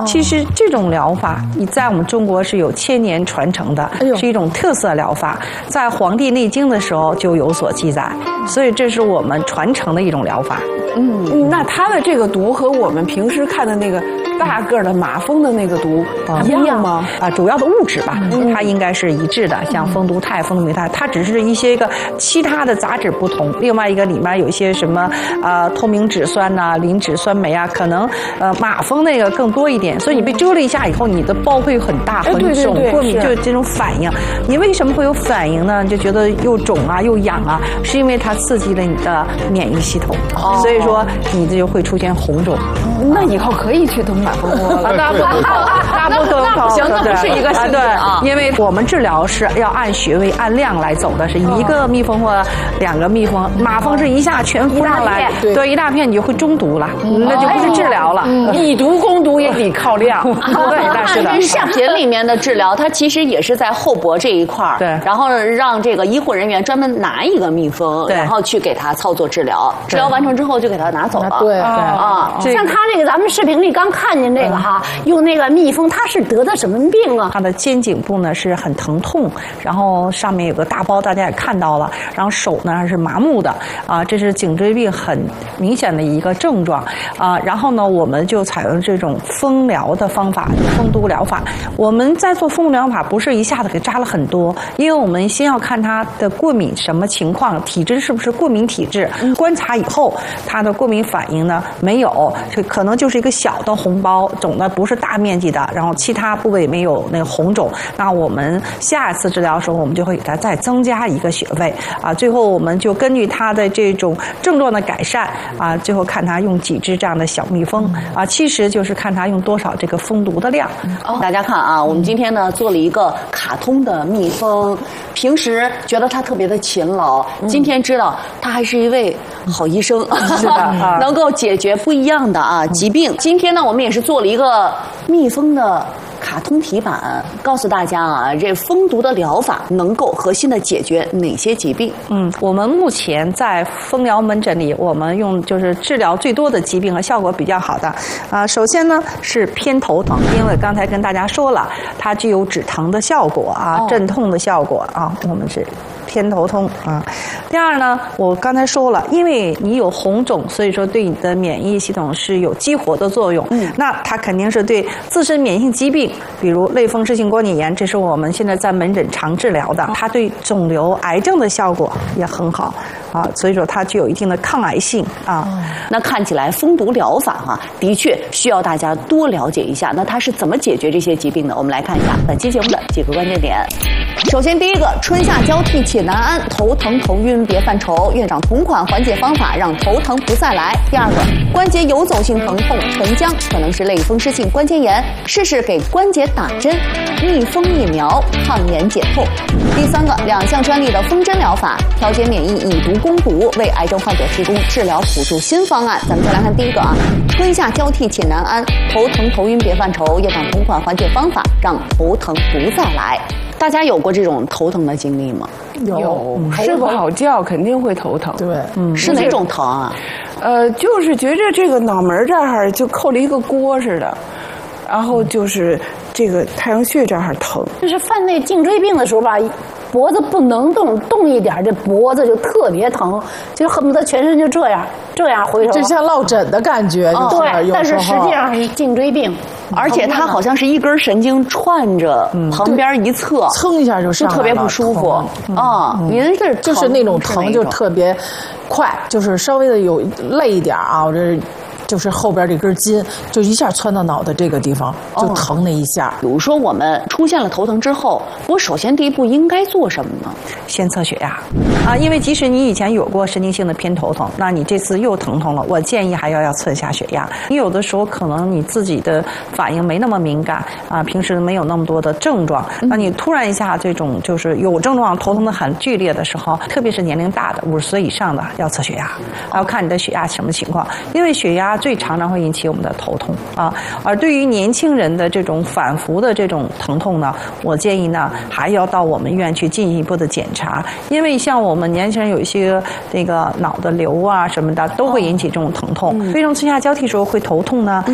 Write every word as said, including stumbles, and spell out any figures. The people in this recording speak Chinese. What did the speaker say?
其实这种疗法，你在我们中国是有千年传承的，是一种特色疗法，在《黄帝内经》的时候就有所记载，所以这是我们传承的一种疗法。 嗯，那它的这个毒和我们平时看的那个大个的马蜂的那个毒一样吗？ 啊，主要的物质吧，它应该是一致的，像蜂毒肽、蜂毒煤肽，它只是一些个其他的杂质不同。另外一个里面有一些什么呃透明质酸呐、磷脂酸酶啊，可能呃马蜂那个更多一点，所以你被蛰了一下以后，你的包会很大很肿，过敏就有这种反应。你为什么会有反应呢？就觉得又肿啊又痒啊，是因为它刺激了你的免疫系统，所以说你这就会出现红肿。 那以后可以去疼马蜂窝了。 那不那不疼， 那不行，那不是一个性质啊。因为我们治疗是要按穴位、按量来走的，是一个蜜蜂或两个蜜蜂，马蜂是一下全敷上来，对，一大片你就会中毒了，那就不是治疗了。 以毒攻毒也得靠量。 对，那是的。 视频里面的治疗，它其实也是在后脖这一块儿， 对， 然后让这个医护人员专门拿一个蜜蜂，然后去给他操作治疗，治疗完成之后就给他拿走了。 对啊， 像他这个，咱们视频里刚看见这个哈，用那个蜜蜂，他是得的什么病啊？ 他的肩颈部呢是很疼痛，然后上面有个大包，大家也看到了，然后手呢是麻木的啊，这是颈椎病很明显的一个症状啊。然后呢，我们就采用这种蜂疗的方法，蜂毒疗法。我们在做蜂毒疗法不是一下子给扎了很多，因为我们先要看他的过敏什么情况，体质是不是过敏体质，观察以后他的过敏反应呢没有，这可能就是一个小的红包，肿的不是大面积的，然后其他部位没有那个红肿，那我们下一次治疗的时候，我们就会给他再增加一个穴位啊。最后我们就根据他的这种症状的改善啊，最后看他用几只这样的小蜜蜂啊，其实就是看他用多少这个蜂毒的量。 哦，大家看啊，我们今天呢做了一个卡通的蜜蜂，平时觉得它特别的勤劳，今天知道它还是一位好医生， 是的， 能够解决不一样的啊疾病。今天呢，我们也是做了一个蜜蜂的卡通题版，告诉大家啊，这蜂毒的疗法能够核心的解决哪些疾病？ 嗯，我们目前在蜂疗门诊里，我们用就是治疗最多的疾病和效果比较好的啊。首先呢是偏头疼，因为刚才跟大家说了，它具有止疼的效果啊， 哦、 镇痛的效果啊，我们是偏头痛啊。第二呢，我刚才说了，因为你有红肿，所以说对你的免疫系统是有激活的作用。嗯，那它肯定是对自身免疫性疾病，比如类风湿性关节炎，这是我们现在在门诊常治疗的。它对肿瘤、癌症的效果也很好啊，所以说它具有一定的抗癌性啊。 嗯、那看起来蜂毒疗法哈、啊，的确需要大家多了解一下。那它是怎么解决这些疾病的？我们来看一下本期节目的几个关键点。首先，第一个，春夏交替且难安，头疼头晕别犯愁，院长同款缓解方法，让头疼不再来。第二个，关节游走性疼痛沉僵，可能是类风湿性关节炎，试试给关节打针，蜜蜂疫苗抗炎解痛。第三个，两项专利的蜂针疗法，调节免疫，以毒攻毒，为癌症患者提供治疗辅助新方案。咱们再来看第一个啊，春夏交替且难安，头疼头晕别犯愁，院长同款缓解方法，让头疼不再来。大家有过这种头疼的经历吗？ 有，睡不好觉肯定会头疼。 对， 嗯，是哪种疼啊？ 呃，就是觉着这个脑门这儿就扣了一个锅似的，然后就是这个太阳穴这儿疼。 就是犯那颈椎病的时候吧，脖子不能动，动一点这脖子就特别疼，就恨不得全身就这样这样回头， 就像落枕的感觉。 哦，对，但是实际上是颈椎病。 而且它好像是一根神经串着旁边一侧， 蹭一下就上来了， 就特别不舒服啊。您是就是那种疼就特别快，就是稍微的有累一点啊，我这就是后边这根筋就一下窜到脑袋这个地方，就疼那一下。 比如说我们出现了头疼之后，我首先第一步应该做什么呢？ 先测血压啊，因为即使你以前有过神经性的偏头疼，那你这次又疼痛了，我建议还要要测一下血压。你有的时候可能你自己的反应没那么敏感啊，平时没有那么多的症状，那你突然一下这种就是有症状头疼的很剧烈的时候，特别是年龄大的五十岁以上的要测血压，要看你的血压什么情况，因为血压最常常会引起我们的头痛啊。而对于年轻人的这种反复的这种疼痛呢，我建议呢还要到我们医院去进一步的检查，因为像我们年轻人有一些那个脑的瘤啊什么的，都会引起这种疼痛。为什么春夏交替时候会头痛呢？